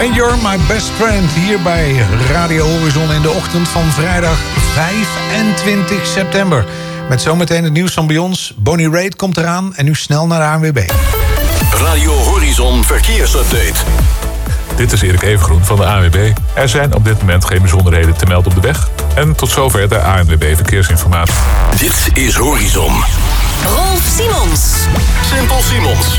And You're My Best Friend hier bij Radio Horizon in de ochtend van vrijdag 25 september. Met zometeen het nieuws van bij ons. Bonnie Raitt komt eraan en nu snel naar de ANWB. Radio Horizon Verkeersupdate. Dit is Erik Evengroen van de ANWB. Er zijn op dit moment geen bijzonderheden te melden op de weg. En tot zover de ANWB Verkeersinformatie. Dit is Horizon. Rolf Simons. Simpel Simons.